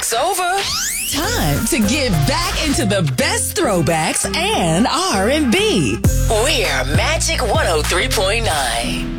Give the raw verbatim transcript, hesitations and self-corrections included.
Music's over. Time to get back into the best throwbacks and R and B. We're Magic one oh three point nine.